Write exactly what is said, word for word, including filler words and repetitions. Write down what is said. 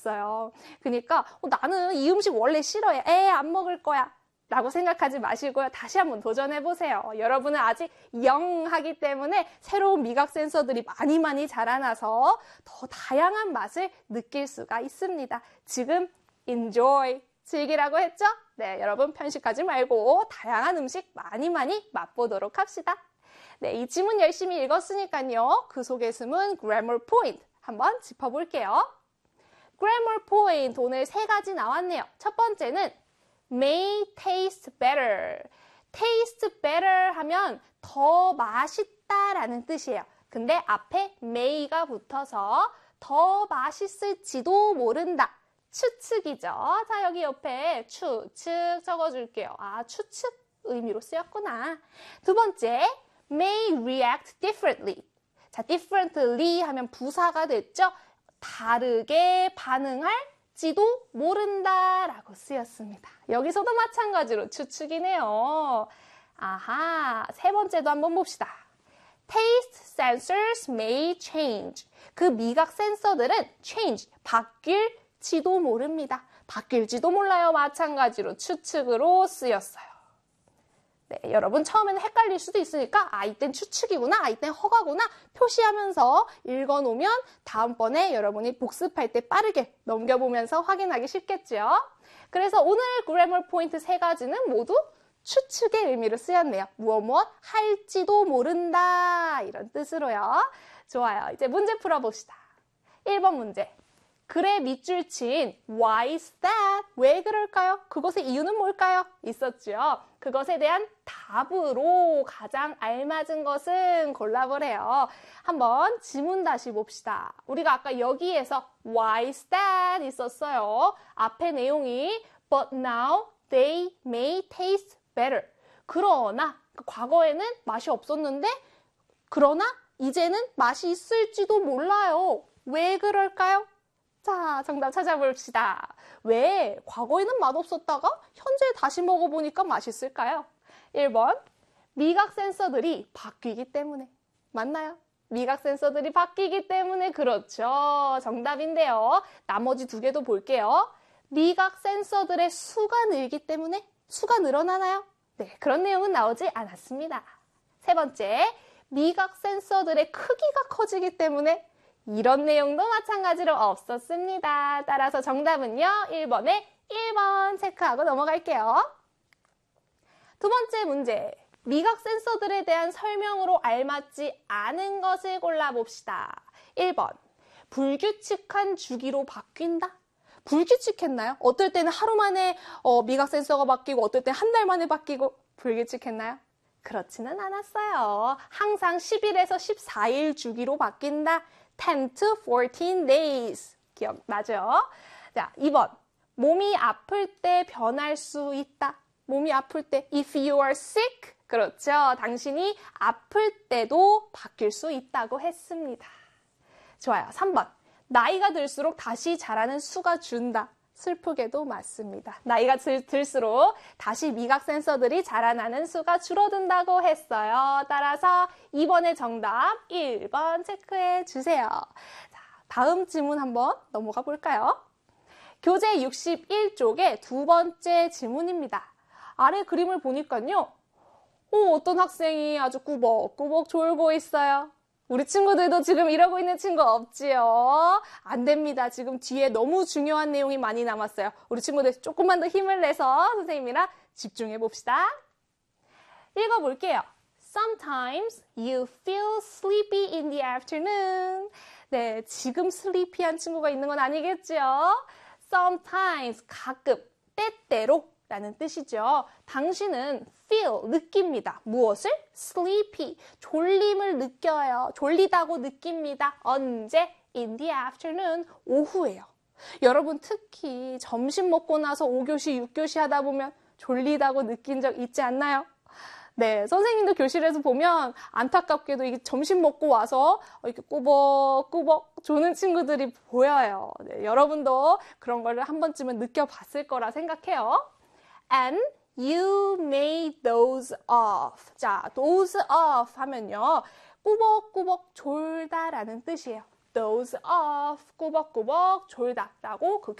있어요. 그러니까 어, 나는 이 음식 원래 싫어해. 에, 안 먹을 거야. 라고 생각하지 마시고요. 다시 한번 도전해보세요. 여러분은 아직 영하기 때문에 새로운 미각 센서들이 많이 많이 자라나서 더 다양한 맛을 느낄 수가 있습니다. 지금 enjoy, 즐기라고 했죠? 네, 여러분 편식하지 말고 다양한 음식 많이 많이 맛보도록 합시다. 네, 이 지문 열심히 읽었으니까요. 그 속에 숨은 grammar point 한번 짚어볼게요. grammar point 오늘 세 가지 나왔네요. 첫 번째는 may taste better. taste better 하면 더 맛있다라는 뜻이에요. 근데 앞에 may가 붙어서 더 맛있을지도 모른다. 추측이죠. 자, 여기 옆에 추측 적어줄게요. 아, 추측 의미로 쓰였구나. 두 번째, may react differently. 자, differently 하면 부사가 됐죠. 다르게 반응할지도 모른다라고 쓰였습니다. 여기서도 마찬가지로 추측이네요. 아하, 세 번째도 한번 봅시다. Taste sensors may change. 그 미각 센서들은 change, 바뀔지도 모릅니다. 바뀔지도 몰라요. 마찬가지로 추측으로 쓰였어요. 네, 여러분 처음에는 헷갈릴 수도 있으니까 아, 이땐 추측이구나, 아, 이땐 허가구나 표시하면서 읽어놓으면 다음번에 여러분이 복습할 때 빠르게 넘겨보면서 확인하기 쉽겠죠. 그래서 오늘 그래머 포인트 세 가지는 모두 추측의 의미로 쓰였네요. 무엇 무엇 할지도 모른다 이런 뜻으로요. 좋아요. 이제 문제 풀어봅시다. 일 번 문제. 글에 밑줄 친 Why is that? 왜 그럴까요? 그것의 이유는 뭘까요? 있었죠. 그것에 대한 답으로 가장 알맞은 것은 골라보래요. 한번 지문 다시 봅시다. 우리가 아까 여기에서 Why is that? 있었어요. 앞에 내용이 But now they may taste better. 그러나 과거에는 맛이 없었는데 그러나 이제는 맛이 있을지도 몰라요. 왜 그럴까요? 자, 정답 찾아봅시다. 왜 과거에는 맛없었다가 현재 다시 먹어보니까 맛있을까요? 일 번, 미각 센서들이 바뀌기 때문에. 맞나요? 미각 센서들이 바뀌기 때문에 그렇죠. 정답인데요. 나머지 두 개도 볼게요. 미각 센서들의 수가 늘기 때문에 수가 늘어나나요? 네, 그런 내용은 나오지 않았습니다. 세 번째, 미각 센서들의 크기가 커지기 때문에 이런 내용도 마찬가지로 없었습니다. 따라서 정답은요. 일 번에 일 번 체크하고 넘어갈게요. 두 번째 문제. 미각 센서들에 대한 설명으로 알맞지 않은 것을 골라봅시다. 일 번. 불규칙한 주기로 바뀐다? 불규칙했나요? 어떨 때는 하루 만에 어, 미각 센서가 바뀌고 어떨 때는 한 달 만에 바뀌고 불규칙했나요? 그렇지는 않았어요. 항상 십 일에서 십사 일 주기로 바뀐다. ten to fourteen days. 기억나죠? 자, 이 번. 몸이 아플 때 변할 수 있다. 몸이 아플 때 if you are sick. 그렇죠. 당신이 아플 때도 바뀔 수 있다고 했습니다. 좋아요. 삼 번. 나이가 들수록 다시 자라는 수가 준다. 슬프게도 맞습니다. 나이가 들, 들수록 다시 미각 센서들이 자라나는 수가 줄어든다고 했어요. 따라서 이 번의 정답 일 번 체크해 주세요. 자, 다음 질문 한번 넘어가 볼까요? 교재 육십일 쪽의 두 번째 질문입니다. 아래 그림을 보니까요. 오, 어떤 학생이 아주 꾸벅꾸벅 졸고 있어요. 우리 친구들도 지금 이러고 있는 친구 없지요? 안 됩니다. 지금 뒤에 너무 중요한 내용이 많이 남았어요. 우리 친구들 조금만 더 힘을 내서 선생님이랑 집중해 봅시다. 읽어볼게요. Sometimes you feel sleepy in the afternoon. 네, 지금 슬리피한 친구가 있는 건 아니겠죠? Sometimes, 가끔, 때때로 라는 뜻이죠. 당신은 feel, 느낍니다. 무엇을? sleepy, 졸림을 느껴요. 졸리다고 느낍니다. 언제? in the afternoon, 오후에요. 여러분 특히 점심 먹고 나서 오 교시, 육 교시 하다 보면 졸리다고 느낀 적 있지 않나요? 네, 선생님도 교실에서 보면 안타깝게도 이게 점심 먹고 와서 이렇게 꾸벅꾸벅 조는 친구들이 보여요. 네, 여러분도 그런 거를 한 번쯤은 느껴봤을 거라 생각해요. And you may doze off. 자, doze off 하면요. 꾸벅꾸벅 졸다라는 뜻이에요. doze off, 꾸벅꾸벅 졸다 라고 그